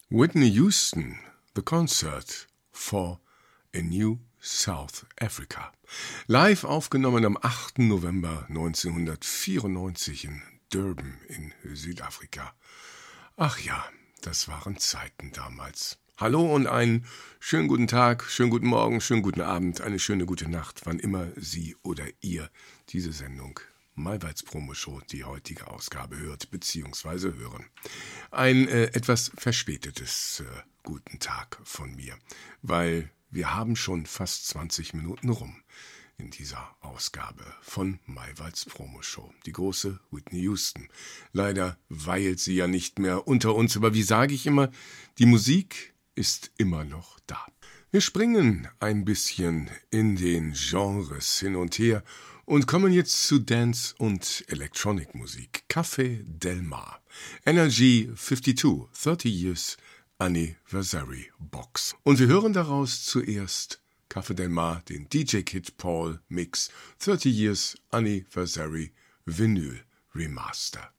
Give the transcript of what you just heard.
Whitney Houston, The Concert for a New South Africa. Live aufgenommen am 8. November 1994 in Durban in Südafrika. Ach ja, das waren Zeiten damals. Hallo und einen schönen guten Tag, schönen guten Morgen, schönen guten Abend, eine schöne gute Nacht, wann immer Sie oder ihr diese Sendung Malwalds Promo-Show, die heutige Ausgabe hört bzw. hören. Ein etwas verspätetes guten Tag von mir, weil wir haben schon fast 20 Minuten rum in dieser Ausgabe von Malwalds Promo-Show. Die große Whitney Houston. Leider weilt sie ja nicht mehr unter uns, aber wie sage ich immer, die Musik ist immer noch da. Wir springen ein bisschen in den Genres hin und her und kommen jetzt zu Dance- und Electronic-Musik. Café Del Mar. Energy 52, 30 Years Anniversary Box. Und wir hören daraus zuerst Café Del Mar, den DJ Kid Paul Mix 30 Years Anniversary Vinyl Remaster.